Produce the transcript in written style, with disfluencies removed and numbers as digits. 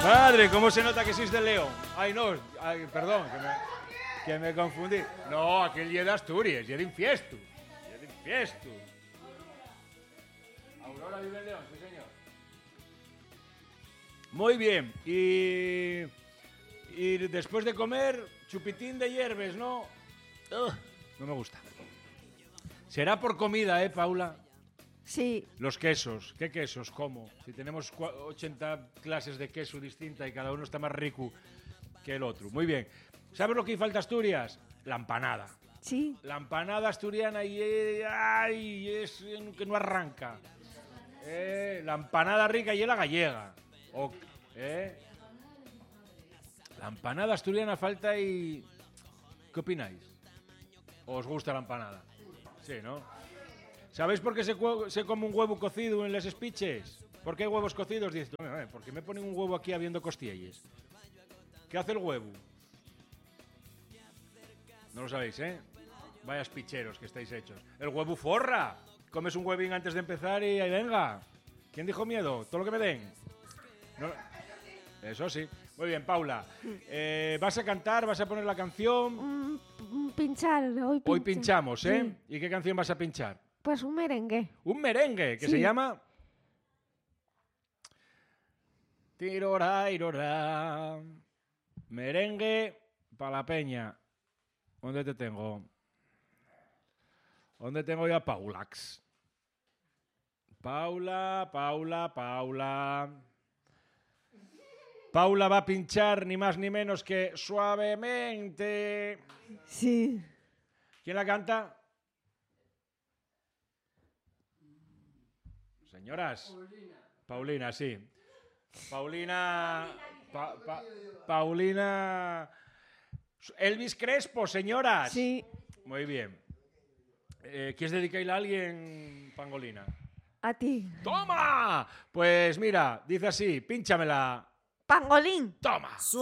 Madre, ¿cómo se nota que sois del León? Ay, no, ay, perdón, que me confundí. No, aquel día de Asturias, día de Infiesto. Día de Infiesto. Aurora vive en León, sí señor. Muy bien, y después de comer, chupitín de hierbes, ¿no? No me gusta. Será por comida, Paula? Sí. Los quesos. ¿Qué quesos? ¿Cómo? Si tenemos 80 clases de queso distintas y cada uno está más rico que el otro. Muy bien. ¿Sabes lo que falta a Asturias? La empanada. Sí. La empanada asturiana y es que no arranca. La empanada rica y la gallega. La empanada asturiana falta y... ¿Qué opináis? ¿Os gusta la empanada? Sí, ¿no? ¿Sabéis por qué se come un huevo cocido en las espiches? ¿Por qué hay huevos cocidos? Dices, ¿por qué me ponen un huevo aquí habiendo costillas? ¿Qué hace el huevo? No lo sabéis, ¿eh? Vayas picheros que estáis hechos. ¡El huevo forra! Comes un huevín antes de empezar y ahí venga. ¿Quién dijo miedo? Todo lo que me den. No. Eso sí. Muy bien, Paula. ¿Vas a cantar? ¿Vas a poner la canción? Pinchar. Hoy pinchamos, ¿eh? Sí. ¿Y qué canción vas a pinchar? Pues un merengue. Un merengue que se llama... Tirorá. Merengue para la peña. ¿Dónde te tengo? ¿Dónde tengo yo a Paulax? Paula. Paula va a pinchar ni más ni menos que Suavemente. Sí. ¿Quién la canta? Señoras. Paulina, sí. Paulina. Paulina. Elvis Crespo, señoras. Sí. Muy bien. ¿Quieres dedicarle a alguien, Pangolina? A ti. ¡Toma! Pues mira, dice así, pínchamela. Pangolín. ¡Toma!